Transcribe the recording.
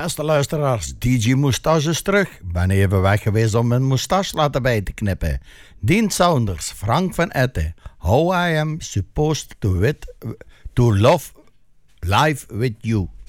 Beste luisteraars, DJ Moustache is terug. Ben even weg geweest om mijn moustache laten bij te knippen. Dean Saunders, Frank van Etten. How I am supposed to love life with you.